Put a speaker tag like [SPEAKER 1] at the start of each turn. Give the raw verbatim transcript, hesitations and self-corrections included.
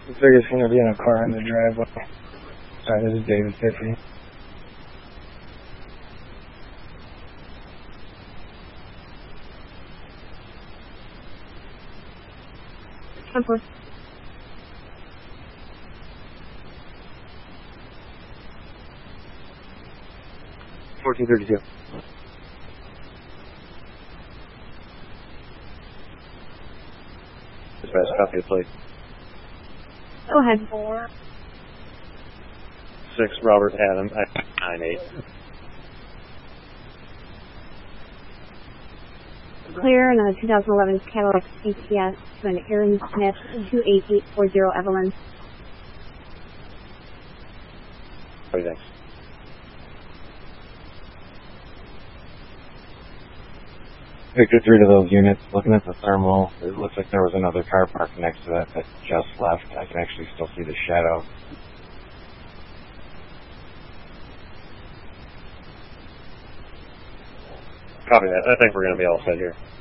[SPEAKER 1] Looks like it's going to be in a car in the driveway. Sorry, this is David Tiffany.
[SPEAKER 2] ten four.
[SPEAKER 1] fourteen thirty-two. Dispatch, copy the plate.
[SPEAKER 2] Go ahead. Four.
[SPEAKER 1] Six, Robert Adam, nine eight.
[SPEAKER 2] Clear in a two thousand eleven Cadillac C T S to an Aaron Smith two eight eight four zero Evelyn.
[SPEAKER 1] What next? Victor three to those units. Looking at the thermal, it looks like there was another car parked next to that that just left. I can actually still see the shadow. Copy that. I think we're going to be all set here.